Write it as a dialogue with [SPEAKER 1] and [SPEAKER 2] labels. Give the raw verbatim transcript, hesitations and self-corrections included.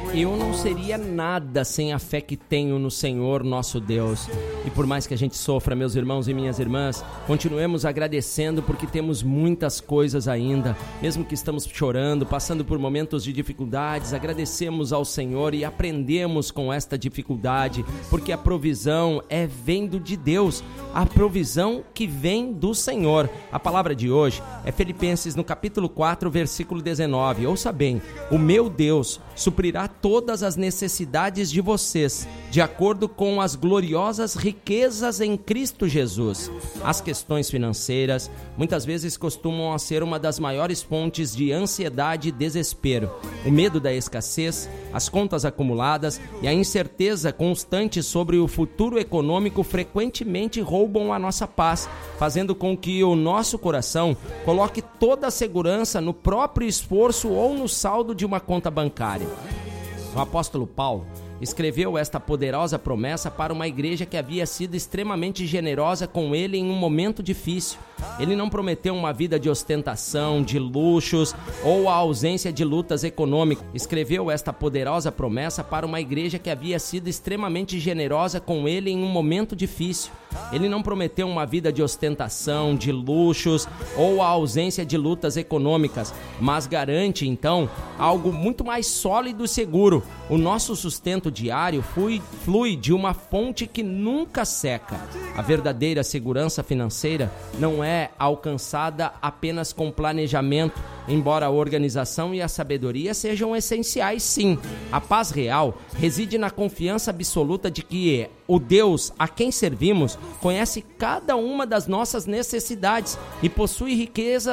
[SPEAKER 1] Eu não seria nada sem a fé que tenho no Senhor nosso Deus. E por mais que a gente sofra, meus irmãos e minhas irmãs, continuemos agradecendo porque temos muitas coisas ainda. Mesmo que estamos chorando, passando por momentos de dificuldades, agradecemos ao Senhor e aprendemos com esta dificuldade, porque a provisão é vindo de Deus, a provisão que vem do Senhor. A palavra de hoje é Filipenses no capítulo quatro, versículo dezenove. Ouça bem: o meu Deus suprirá todas as necessidades de vocês, de acordo com as gloriosas riquezas em Cristo Jesus. As questões financeiras muitas vezes costumam ser uma das maiores fontes de ansiedade e desespero. O medo da escassez, as contas acumuladas e a incerteza constante sobre o futuro econômico frequentemente roubam a nossa paz, fazendo com que o nosso coração coloque toda a segurança no próprio esforço ou no saldo de uma conta bancária. O apóstolo Paulo escreveu esta poderosa promessa para uma igreja que havia sido extremamente generosa com ele em um momento difícil. Ele não prometeu uma vida de ostentação, de luxos ou a ausência de lutas econômicas. Escreveu esta poderosa promessa para uma igreja que havia sido extremamente generosa com ele em um momento difícil. Ele não prometeu uma vida de ostentação, de luxos ou a ausência de lutas econômicas, mas garante, então, algo muito mais sólido e seguro. O nosso sustento diário flui, flui de uma fonte que nunca seca. A verdadeira segurança financeira não é alcançada apenas com planejamento, embora a organização e a sabedoria sejam essenciais, sim. A paz real reside na confiança absoluta de que o Deus a quem servimos conhece cada uma das nossas necessidades e possui riqueza